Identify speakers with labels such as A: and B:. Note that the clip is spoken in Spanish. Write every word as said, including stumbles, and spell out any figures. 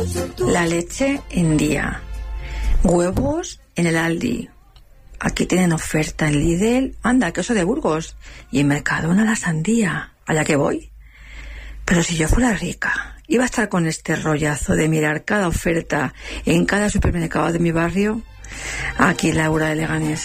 A: La leche en día. Huevos en el Aldi. Aquí tienen oferta en Lidl. Anda, queso de Burgos. Y en Mercadona la sandía. Allá que voy. Pero si yo fuera rica, iba a estar con este rollazo de mirar cada oferta en cada supermercado de mi barrio. Aquí Laura de Leganés.